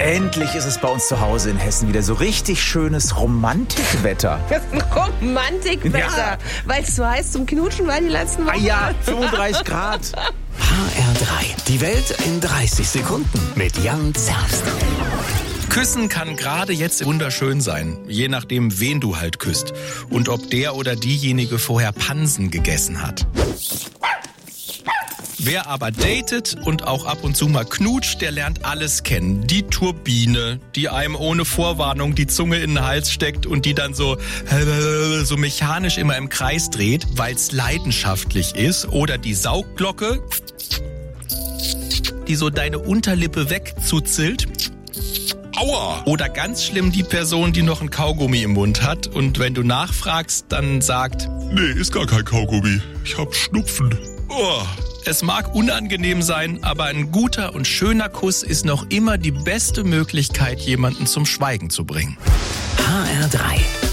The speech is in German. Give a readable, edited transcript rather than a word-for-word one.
Endlich ist es bei uns zu Hause in Hessen wieder so richtig schönes Romantikwetter. Romantikwetter, Ja. weil es so heiß zum Knutschen war die letzten Wochen. Ah ja, 35 Grad. HR3. Die Welt in 30 Sekunden mit Jan Zerbst. Küssen kann gerade jetzt wunderschön sein, je nachdem, wen du halt küsst und ob der oder diejenige vorher Pansen gegessen hat. Wer aber datet und auch ab und zu mal knutscht, der lernt alles kennen. Die Turbine, die einem ohne Vorwarnung die Zunge in den Hals steckt und die dann so mechanisch immer im Kreis dreht, weil es leidenschaftlich ist. Oder die Saugglocke, die so deine Unterlippe wegzuzelt. Aua! Oder ganz schlimm die Person, die noch ein Kaugummi im Mund hat und wenn du nachfragst, dann sagt, nee, ist gar kein Kaugummi, ich hab Schnupfen. Oh. Es mag unangenehm sein, aber ein guter und schöner Kuss ist noch immer die beste Möglichkeit, jemanden zum Schweigen zu bringen. HR3.